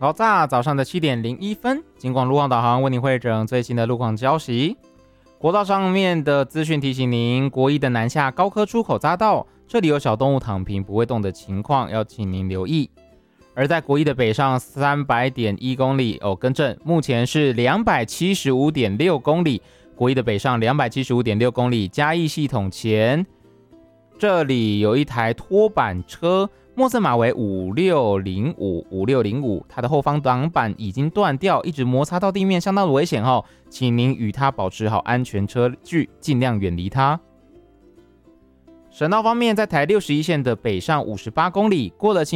好，早上的7:01，金广路况导航为您汇整最新的路况消息。国道上面的资讯提醒您，国一的南下高科出口匝道，这里有小动物躺平不会动的情况，要请您留意。而在国一的北上300.1公里，更正，目前是275.6公里。国一的北上275.6公里，嘉义系统前，这里有一台拖板车。末色码为5605，它的后方挡板已经断掉，一直摩擦到地面，相当的危险哦，请您与它保持好安全车距，尽量远离它。省道方面，在台61线的北上58公里，过了